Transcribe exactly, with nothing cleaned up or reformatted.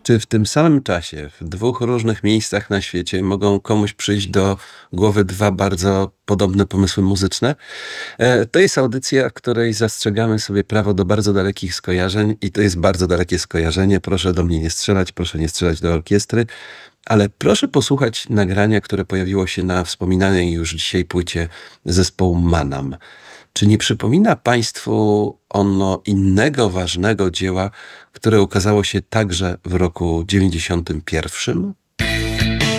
Czy w tym samym czasie, w dwóch różnych miejscach na świecie mogą komuś przyjść do głowy dwa bardzo podobne pomysły muzyczne? E, to jest audycja, w której zastrzegamy sobie prawo do bardzo dalekich skojarzeń i to jest bardzo dalekie skojarzenie. Proszę do mnie nie strzelać, proszę nie strzelać do orkiestry, ale proszę posłuchać nagrania, które pojawiło się na wspominanej już dzisiaj płycie zespołu Manam. Czy nie przypomina Państwu ono innego ważnego dzieła, które ukazało się także w roku dziewięćdziesiątym pierwszym?